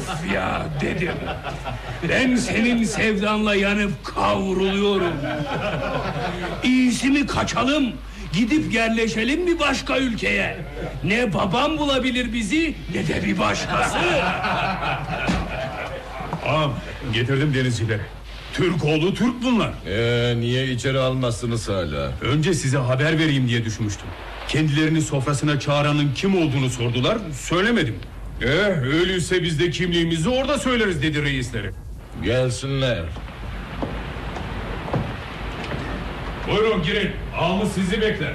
Of ya dedim. Ben senin sevdanla yanıp kavruluyorum. İyisi mi kaçalım, gidip yerleşelim bir başka ülkeye. Ne babam bulabilir bizi, ne de bir başkası. Ağam, getirdim denizcileri. Türk oğlu Türk bunlar. Niye içeri almazsınız hala? Önce size haber vereyim diye düşünmüştüm. Kendilerini sofrasına çağıranın kim olduğunu sordular, söylemedim. Öyleyse biz de kimliğimizi orada söyleriz dedi reisleri. Gelsinler. Buyurun girin, ağamız sizi bekler.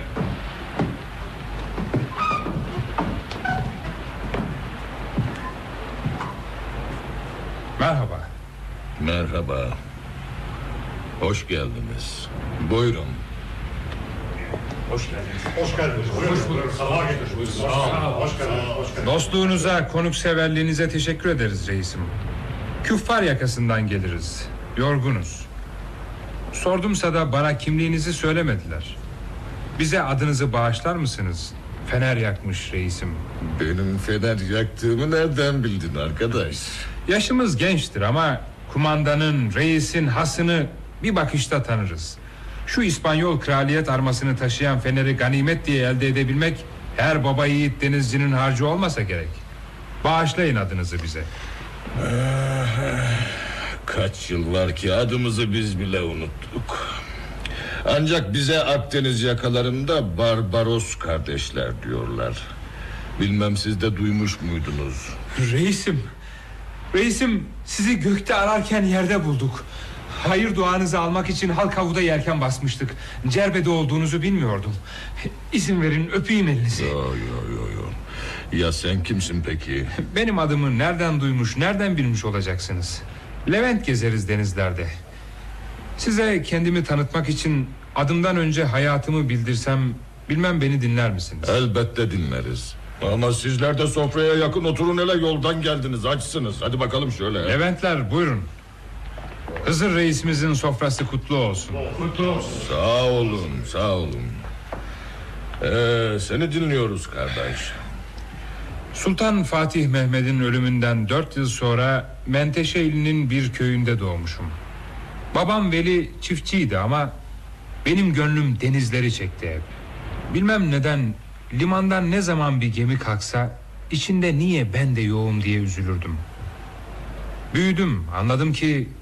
Merhaba. Merhaba. Hoş geldiniz. Buyurun. Dostluğunuza, konukseverliğinize teşekkür ederiz reisim. Küffar yakasından geliriz. Yorgunuz. Sordumsa da bana kimliğinizi söylemediler. Bize adınızı bağışlar mısınız? Fener yakmış reisim. Benim fener yaktığımı nereden bildin arkadaş? Yaşımız gençtir ama kumandanın, reisin hasını bir bakışta tanırız. Şu İspanyol kraliyet armasını taşıyan feneri ganimet diye elde edebilmek her baba yiğit denizcinin harcı olmasa gerek. Bağışlayın adınızı bize. Kaç yıl var ki adımızı biz bile unuttuk. Ancak bize Akdeniz yakalarında Barbaros kardeşler diyorlar. Bilmem siz de duymuş muydunuz? Reisim sizi gökte ararken yerde bulduk. Hayır duanızı almak için Halkavu'da yelken basmıştık. Cerbe'de olduğunuzu bilmiyordum. İzin verin öpeyim elinizi. Yo. Ya sen kimsin peki? Benim adımı nereden duymuş, nereden bilmiş olacaksınız? Levent gezeriz denizlerde. Size kendimi tanıtmak için adımdan önce hayatımı bildirsem bilmem beni dinler misiniz? Elbette dinleriz. Ama sizler de sofraya yakın oturun, hele yoldan geldiniz, açsınız. Hadi bakalım şöyle. Leventler buyurun. Hızır reisimizin sofrası kutlu olsun. Kutlu olsun. Sağ olun. Seni dinliyoruz kardeş. Sultan Fatih Mehmet'in ölümünden 4 yıl sonra Menteşeili'nin bir köyünde doğmuşum. Babam Veli çiftçiydi ama benim gönlüm denizleri çekti hep. Bilmem neden limandan ne zaman bir gemi kalksa içinde niye ben de yoğum diye üzülürdüm. Büyüdüm, anladım ki